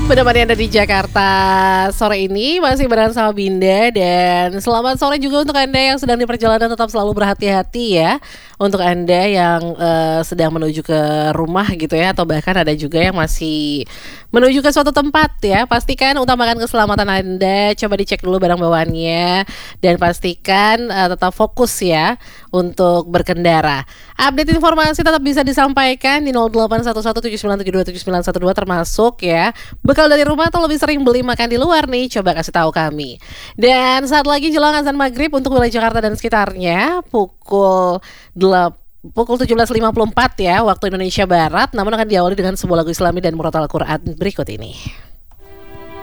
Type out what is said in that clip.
Menemani Anda di Jakarta sore ini masih bareng sama Binda. Dan selamat sore juga untuk Anda yang sedang di perjalanan, tetap selalu berhati-hati ya. Untuk Anda yang sedang menuju ke rumah gitu ya, atau bahkan ada juga yang masih menuju ke suatu tempat ya, pastikan utamakan keselamatan Anda. Coba dicek dulu barang bawaannya dan pastikan tetap fokus ya untuk berkendara. Update informasi tetap bisa disampaikan di 081179727912 termasuk ya bekal dari rumah atau lebih sering beli makan di luar nih, coba kasih tahu kami. Dan saat lagi jelang azan maghrib untuk wilayah Jakarta dan sekitarnya pukul 17.54 ya waktu Indonesia Barat. Namun akan diawali dengan sebuah lagu Islami dan murotal Al-Quran berikut ini.